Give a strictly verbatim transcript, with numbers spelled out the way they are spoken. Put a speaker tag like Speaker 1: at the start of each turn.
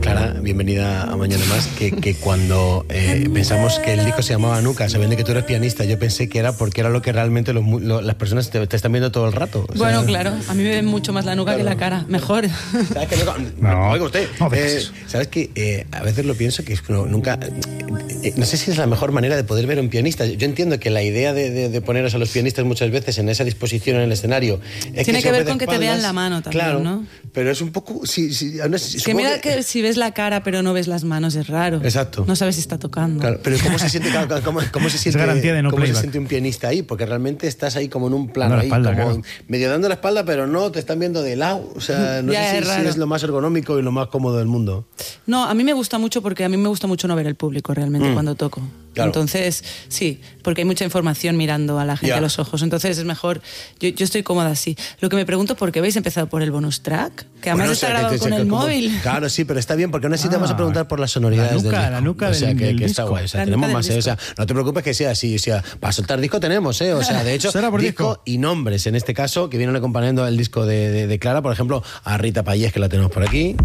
Speaker 1: Clara, bienvenida a Mañana Más, que, que cuando eh, pensamos que el disco se llamaba Nuca, sabiendo que tú eres pianista, yo pensé que era porque era lo que realmente los, lo, las personas te, te están viendo todo el rato. O
Speaker 2: bueno,
Speaker 1: sea,
Speaker 2: claro, a mí me ven mucho más la nuca claro. que la cara, mejor.
Speaker 1: ¿Sabes qué? No, no, oiga usted, no, eh, ¿sabes qué? Eh, a veces lo pienso que es que no, nunca... Eh, no sé si es la mejor manera de poder ver a un pianista. Yo entiendo que la idea de, de, de poneros a los pianistas muchas veces en esa disposición en el escenario... Es
Speaker 2: Tiene
Speaker 1: que,
Speaker 2: que ver con que te vean la mano también,
Speaker 1: claro,
Speaker 2: ¿no?
Speaker 1: Pero es un poco... Si, si, no sé,
Speaker 2: que mira que... que si ves la cara pero no ves las manos es raro.
Speaker 1: Exacto.
Speaker 2: No sabes si está tocando.
Speaker 1: Claro, pero ¿cómo se siente, cómo, cómo se siente,
Speaker 3: es garantía de no
Speaker 1: cómo
Speaker 3: playback.
Speaker 1: se siente un pianista ahí? Porque realmente estás ahí como en un plano,
Speaker 3: dando
Speaker 1: ahí,
Speaker 3: espalda,
Speaker 1: como
Speaker 3: claro.
Speaker 1: medio dando la espalda, pero no, te están viendo de lado. O sea, no
Speaker 2: ya
Speaker 1: sé
Speaker 2: es
Speaker 1: si, si es lo más ergonómico y lo más cómodo del mundo.
Speaker 2: No, a mí me gusta mucho porque a mí me gusta mucho no ver el público realmente mm. cuando toco. Claro. Entonces, sí, porque hay mucha información mirando a la gente yeah. a los ojos. Entonces es mejor, yo, yo estoy cómoda así. Lo que me pregunto, ¿por qué habéis empezado por el bonus track? Que además bueno, está o sea, grabado que, con que, el como, móvil.
Speaker 1: Claro, sí, pero está bien, porque no necesitamos ah, preguntar por las sonoridades
Speaker 3: la nuca,
Speaker 1: del disco.
Speaker 3: La nuca
Speaker 1: o sea,
Speaker 3: del,
Speaker 1: que,
Speaker 3: del
Speaker 1: que
Speaker 3: disco.
Speaker 1: está guay. O sea,
Speaker 2: la
Speaker 1: tenemos más,
Speaker 2: eh,
Speaker 1: o sea, no te preocupes que sea así. O sea, para soltar disco tenemos, ¿eh? O sea, de hecho, disco, disco y nombres, en este caso, que vienen acompañando el disco de, de, de Clara, por ejemplo, a Rita Payés, que la tenemos por aquí.